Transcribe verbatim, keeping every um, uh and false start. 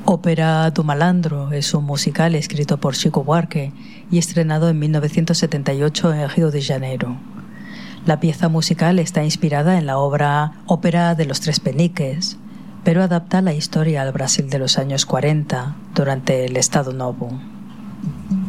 Ópera do Malandro es un musical escrito por Chico Buarque y estrenado en mil novecientos setenta y ocho en Río de Janeiro. La pieza musical está inspirada en la obra Ópera de los Tres Peniques, pero adapta la historia al Brasil de los años cuarenta, durante el Estado Novo.